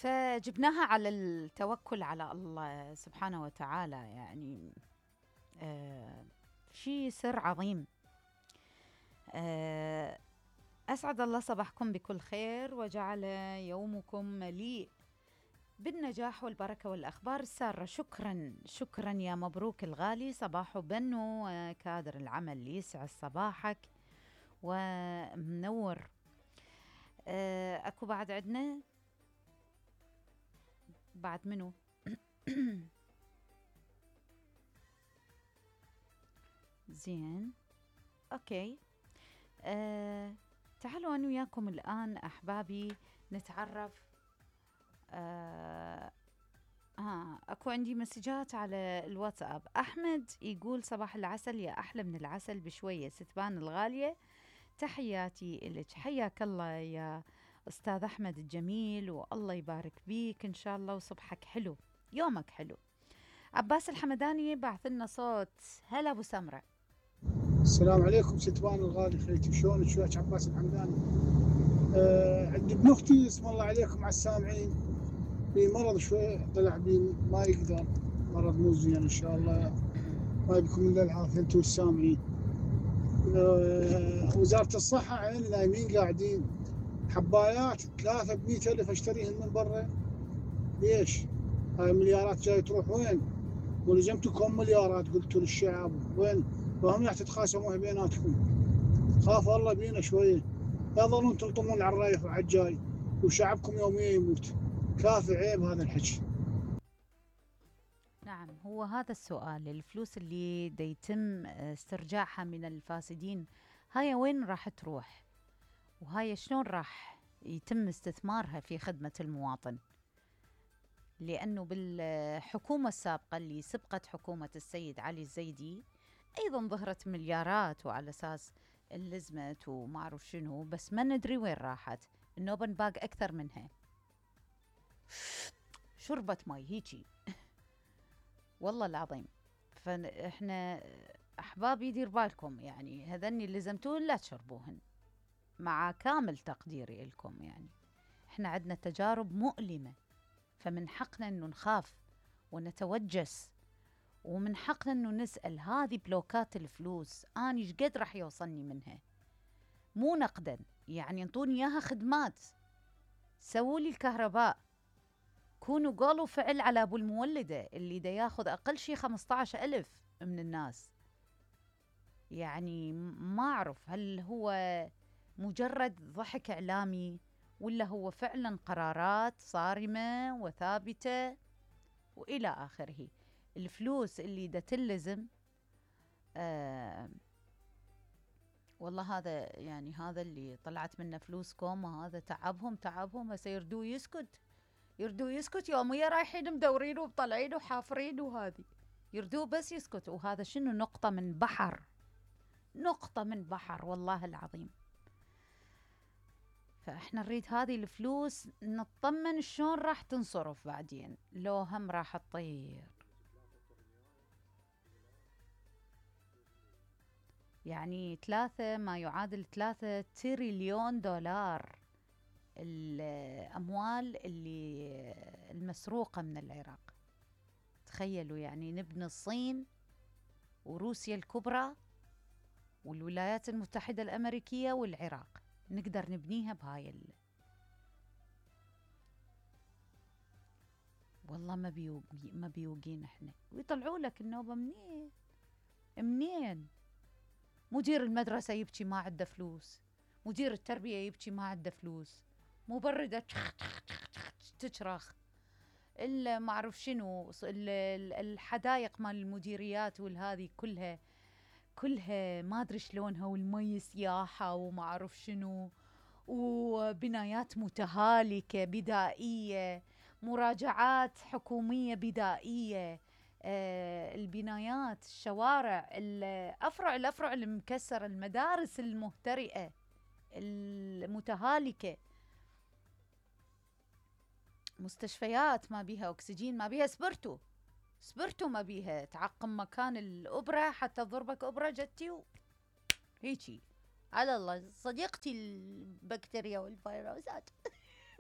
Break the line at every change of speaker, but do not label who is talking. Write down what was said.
فجبناها على التوكل على الله سبحانه وتعالى، يعني آه شيء سر عظيم. آه أسعد الله صباحكم بكل خير، وجعل يومكم مليء بالنجاح والبركة والأخبار السارة. شكرا شكرا يا مبروك الغالي، صباح بنو كادر العمل، يسعد صباحك ومنور. أكو بعد عندنا بعد منو؟ زين اوكي. تعالوا انا وياكم الان احبابي نتعرف. اكو عندي مسجات على الواتساب. احمد يقول صباح العسل يا احلى من العسل بشويه ستبان الغاليه، تحياتي لك. حياك الله يا استاذ احمد الجميل، والله يبارك بيك ان شاء الله، وصبحك حلو، يومك حلو. عباس الحمداني بعث لنا صوت. هلا ابو سمره.
السلام عليكم ستوان الغالي، خيتي شلونك؟ شويك عباس الحمداني. عندي ابن اختي اسم الله عليكم على السامعين بمرض شوي، طلع بي ما يقدر، مرض مو زين ان شاء الله، ما يبكم الا العافيه انتم السامعين. وزاره الصحه عين نايمين قاعدين، حبايات 3 ب100,000 اشتريهن من برا. ليش؟ هاي مليارات جاي تروح وين؟ ولزمتكم مليارات قلتوا للشعب وين؟ وهم راح تتخاصموها بيناتكم. خاف الله بينا شويه، لا تظلون تلطمون على الرايح وعلى الجاي وشعبكم يوميا يموت. كافي، عيب هذا الحكي.
نعم، هو هذا السؤال. الفلوس اللي دا يتم استرجاعها من الفاسدين، هاي وين راح تروح؟ وهاي شلون راح يتم استثمارها في خدمة المواطن؟ لأنه بالحكومة السابقة اللي سبقت حكومة السيد علي الزيدي أيضا ظهرت مليارات، وعلى أساس اللزمت وما أعرف شنو، بس ما ندري وين راحت. النوبة باق أكثر منها. شربة ماي هيجي والله العظيم. فاحنا احبابي دير بالكم، يعني هذني اللي زمتون لا تشربوهن، مع كامل تقديري لكم. يعني احنا عندنا تجارب مؤلمة، فمن حقنا انه نخاف ونتوجس، ومن حقنا انه نسأل هذه بلوكات الفلوس اني ايش قد راح يوصلني منها، مو نقدا. يعني انطوني اياها خدمات، سووا لي الكهرباء، كونوا قالوا فعل على ابو المولده اللي دا ياخذ اقل شيء 15,000 من الناس. يعني ما اعرف هل هو مجرد ضحك اعلامي، ولا هو فعلا قرارات صارمه وثابته والى اخره. الفلوس اللي دا تلزم، والله هذا يعني هذا اللي طلعت منه فلوسكم، وهذا تعبهم هسه يردو يسكت يوميا رايحين مدورين ومطلعين وحافرين، وهذه يردو بس يسكت. وهذا شنو؟ نقطة من بحر والله العظيم. فاحنا نريد هذه الفلوس نطمن شلون راح تنصرف بعدين، لو هم راح تطير. يعني ما يعادل 3 تريليون دولار الأموال اللي المسروقة من العراق. تخيلوا، يعني نبني الصين وروسيا الكبرى والولايات المتحدة الأمريكية والعراق، نقدر نبنيها بهاي والله ما بيوقين احنا. ويطلعوا لك النوبة منين؟ مدير المدرسة يبكي ما عنده فلوس، مدير التربية يبكي ما عنده فلوس، مبردة تشرخ، ما اعرف شنو، الحدائق مال المديريات والهذه كلها ما ادري شلونها، والمي سياحه وما اعرف شنو، وبنايات متهالكه بدائيه، مراجعات حكوميه بدائيه، البنايات، الشوارع، الافرع المكسره، المدارس المهترئه المتهالكه، مستشفيات ما بيها اكسجين، ما بيها سبرتو ما بيها تعقم مكان الابره حتى تضربك ابره جتي هيجي على الله صديقتي البكتيريا والفيروسات.